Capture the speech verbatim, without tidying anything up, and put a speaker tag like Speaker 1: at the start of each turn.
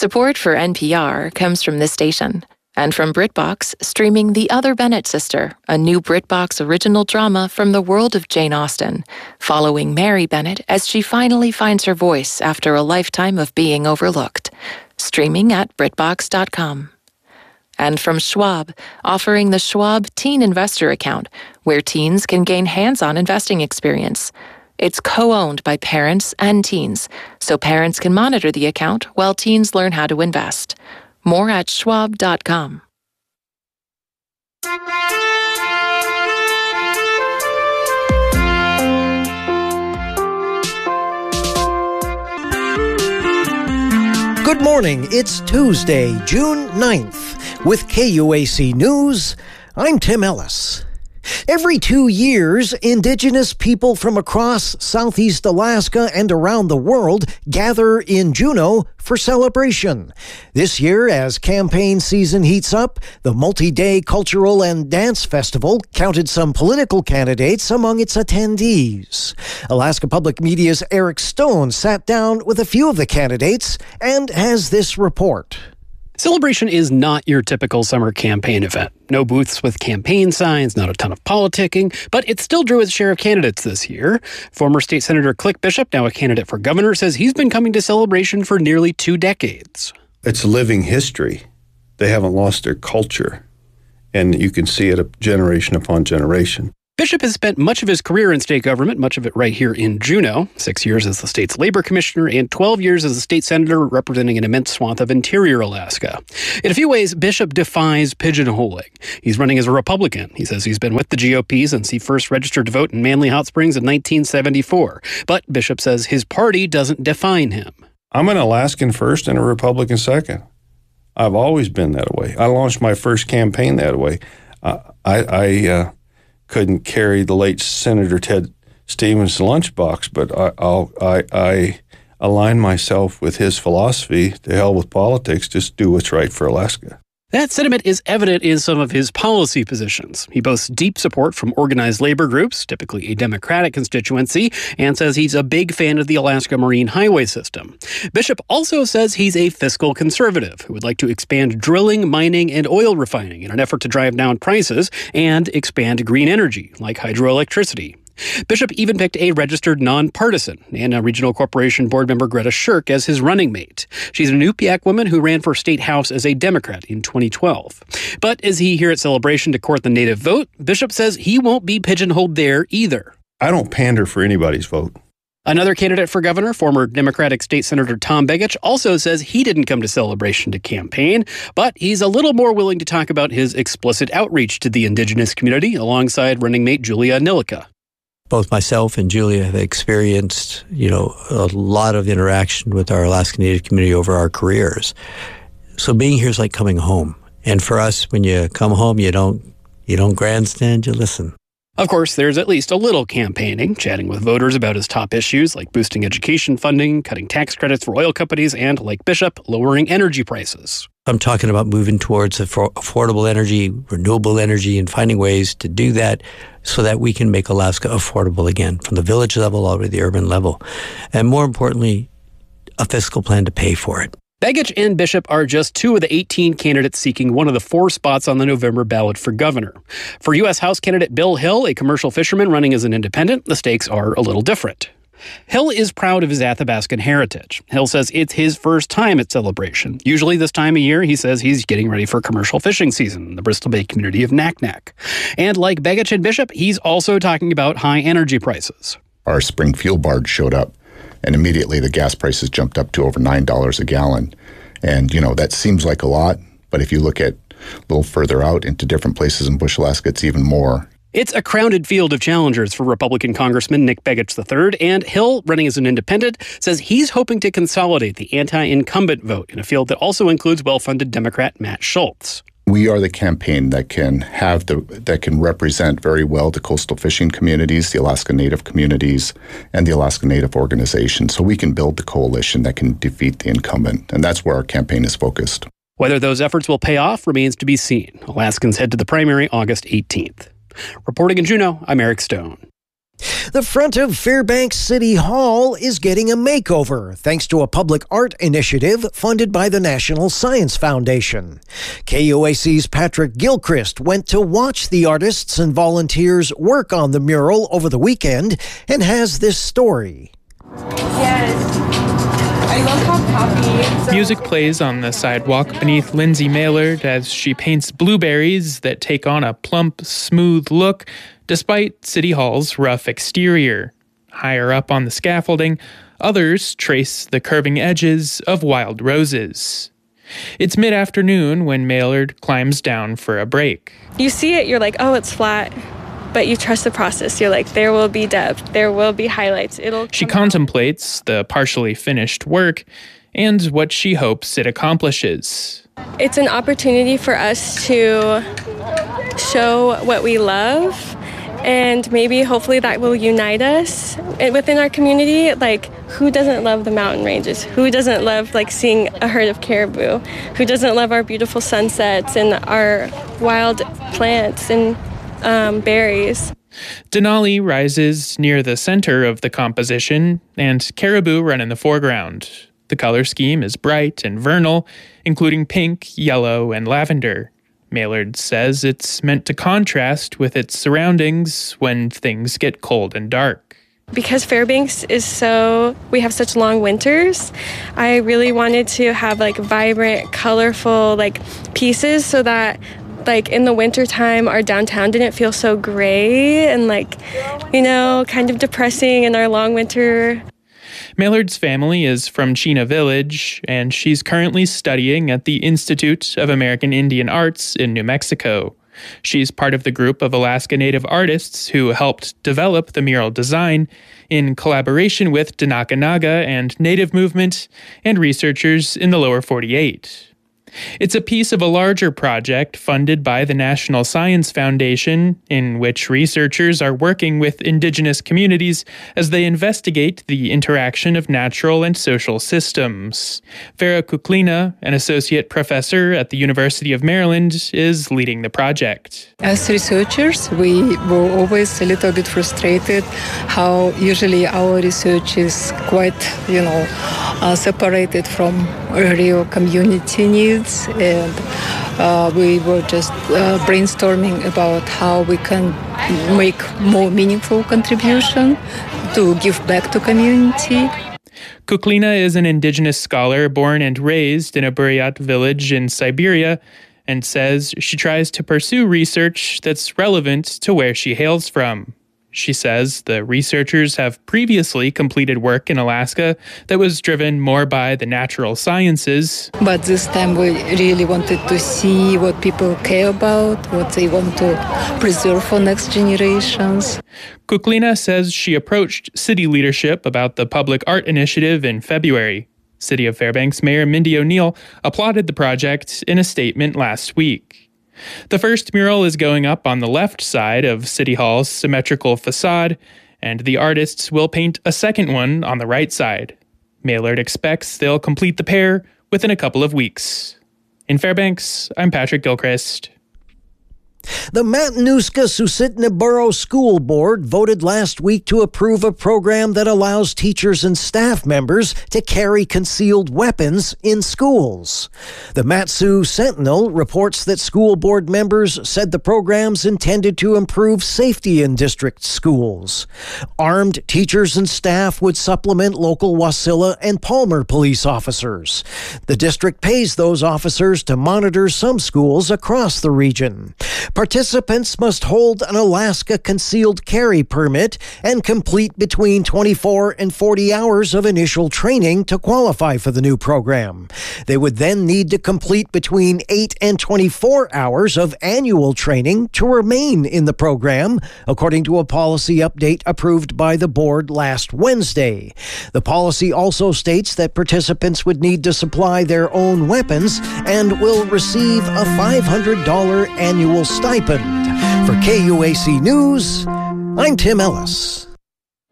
Speaker 1: Support for N P R comes from this station and from BritBox, streaming The Other Bennett Sister, a new BritBox original drama from the world of Jane Austen, following Mary Bennett as she finally finds her voice after a lifetime of being overlooked. Streaming at BritBox dot com. And from Schwab, offering the Schwab Teen Investor Account, where teens can gain hands-on investing experience. It's co-owned by parents and teens, so parents can monitor the account while teens learn how to invest. More at Schwab dot com.
Speaker 2: Good morning. It's Tuesday, June ninth. With K U A C News, I'm Tim Ellis. Every two years, Indigenous people from across Southeast Alaska and around the world gather in Juneau for celebration. This year, as campaign season heats up, the multi-day cultural and dance festival counted some political candidates among its attendees. Alaska Public Media's Eric Stone sat down with a few of the candidates and has this report.
Speaker 3: Celebration is not your typical summer campaign event. No booths with campaign signs, not a ton of politicking, but it still drew its share of candidates this year. Former State Senator Click Bishop, now a candidate for governor, says he's been coming to Celebration for nearly two decades.
Speaker 4: It's living history. They haven't lost their culture, and you can see it generation upon generation.
Speaker 3: Bishop has spent much of his career in state government, much of it right here in Juneau, six years as the state's labor commissioner and twelve years as a state senator representing an immense swath of interior Alaska. In a few ways, Bishop defies pigeonholing. He's running as a Republican. He says he's been with the G O P since he first registered to vote in Manly Hot Springs in nineteen seventy-four. But Bishop says his party doesn't define him.
Speaker 4: I'm an Alaskan first and a Republican second. I've always been that way. I launched my first campaign that way. Uh, I... I uh, couldn't carry the late Senator Ted Stevens' lunchbox, but I, I'll, I, I align myself with his philosophy. To hell with politics, just do what's right for Alaska.
Speaker 3: That sentiment is evident in some of his policy positions. He boasts deep support from organized labor groups, typically a Democratic constituency, and says he's a big fan of the Alaska Marine Highway System. Bishop also says he's a fiscal conservative who would like to expand drilling, mining, and oil refining in an effort to drive down prices and expand green energy, like hydroelectricity. Bishop even picked a registered nonpartisan, Nana Regional Corporation board member Greta Shirk as his running mate. She's an Inupiaq woman who ran for state house as a Democrat in twenty twelve. But is he here at Celebration to court the native vote? Bishop says he won't be pigeonholed there either.
Speaker 4: I don't pander for anybody's vote.
Speaker 3: Another candidate for governor, former Democratic State Senator Tom Begich, also says he didn't come to Celebration to campaign, but he's a little more willing to talk about his explicit outreach to the Indigenous community alongside running mate Julia Nilika.
Speaker 5: Both myself and Julia have experienced, you know, a lot of interaction with our Alaska Native community over our careers. So being here is like coming home. And for us, when you come home, you don't you don't grandstand, you listen.
Speaker 3: Of course, there's at least a little campaigning, chatting with voters about his top issues like boosting education funding, cutting tax credits for oil companies, and, like Bishop, lowering energy prices.
Speaker 5: I'm talking about moving towards affordable energy, renewable energy, and finding ways to do that so that we can make Alaska affordable again, from the village level all the way to the urban level. And more importantly, a fiscal plan to pay for it.
Speaker 3: Begich and Bishop are just two of the eighteen candidates seeking one of the four spots on the November ballot for governor. For U S House candidate Bill Hill, a commercial fisherman running as an independent, the stakes are a little different. Hill is proud of his Athabascan heritage. Hill says it's his first time at Celebration. Usually this time of year, he says he's getting ready for commercial fishing season in the Bristol Bay community of Naknek. And like Begich and Bishop, he's also talking about high energy prices.
Speaker 6: Our spring fuel barge showed up, and immediately the gas prices jumped up to over nine dollars a gallon. And, you know, that seems like a lot, but if you look at a little further out into different places in Bush, Alaska, it's even more.
Speaker 3: It's a crowded field of challengers for Republican Congressman Nick Begich the third, and Hill, running as an independent, says he's hoping to consolidate the anti-incumbent vote in a field that also includes well-funded Democrat Matt Schultz.
Speaker 6: We are the campaign that can have the that can represent very well the coastal fishing communities, the Alaska Native communities, and the Alaska Native organizations. So we can build the coalition that can defeat the incumbent, and that's where our campaign is focused.
Speaker 3: Whether those efforts will pay off remains to be seen. Alaskans head to the primary August eighteenth. Reporting in Juneau, I'm Eric Stone.
Speaker 2: The front of Fairbanks City Hall is getting a makeover thanks to a public art initiative funded by the National Science Foundation. K U A C's Patrick Gilchrist went to watch the artists and volunteers work on the mural over the weekend and has this story.
Speaker 7: Yes. I love how poppy.
Speaker 8: Music plays on the sidewalk beneath Lindsay Maillard as she paints blueberries that take on a plump, smooth look despite City Hall's rough exterior. Higher up on the scaffolding, others trace the curving edges of wild roses. It's mid-afternoon when Maillard climbs down for a break.
Speaker 7: You see it, you're like, oh, it's flat. But you trust the process. You're like, there will be depth. There will be highlights. It'll.
Speaker 8: She contemplates out. the partially finished work and what she hopes it accomplishes.
Speaker 7: It's an opportunity for us to show what we love, and maybe hopefully that will unite us within our community. Like, who doesn't love the mountain ranges? Who doesn't love like seeing a herd of caribou? Who doesn't love our beautiful sunsets and our wild plants and um, berries?
Speaker 8: Denali rises near the center of the composition, and caribou run in the foreground. The color scheme is bright and vernal, including pink, yellow, and lavender. Maillard says it's meant to contrast with its surroundings when things get cold and dark.
Speaker 7: Because Fairbanks is so, we have such long winters, I really wanted to have like vibrant, colorful like pieces so that like in the wintertime our downtown didn't feel so gray and like, you know, kind of depressing in our long winter.
Speaker 8: Maillard's family is from Chena Village, and she's currently studying at the Institute of American Indian Arts in New Mexico. She's part of the group of Alaska Native artists who helped develop the mural design in collaboration with Danakanaga and Native movement and researchers in the lower forty-eight. It's a piece of a larger project funded by the National Science Foundation, in which researchers are working with indigenous communities as they investigate the interaction of natural and social systems. Vera Kuklina, an associate professor at the University of Maryland, is leading the project.
Speaker 9: As researchers, we were always a little bit frustrated how usually our research is quite, you know, uh, separated from real community needs. And uh, we were just uh, brainstorming about how we can make more meaningful contribution to give back to community.
Speaker 8: Kuklina is an indigenous scholar born and raised in a Buryat village in Siberia and says she tries to pursue research that's relevant to where she hails from. She says the researchers have previously completed work in Alaska that was driven more by the natural sciences.
Speaker 9: But this time we really wanted to see what people care about, what they want to preserve for next generations.
Speaker 8: Kuklina says she approached city leadership about the public art initiative in February. City of Fairbanks Mayor Mindy O'Neill applauded the project in a statement last week. The first mural is going up on the left side of City Hall's symmetrical facade, and the artists will paint a second one on the right side. Maillard expects they'll complete the pair within a couple of weeks. In Fairbanks, I'm Patrick Gilchrist.
Speaker 2: The Matanuska-Susitna Borough School Board voted last week to approve a program that allows teachers and staff members to carry concealed weapons in schools. The Mat-Su Sentinel reports that school board members said the program's intended to improve safety in district schools. Armed teachers and staff would supplement local Wasilla and Palmer police officers. The district pays those officers to monitor some schools across the region. Participants must hold an Alaska concealed carry permit and complete between twenty-four and forty hours of initial training to qualify for the new program. They would then need to complete between eight and twenty-four hours of annual training to remain in the program, according to a policy update approved by the board last Wednesday. The policy also states that participants would need to supply their own weapons and will receive a five hundred dollars annual stipend. For K U A C News, I'm Tim Ellis.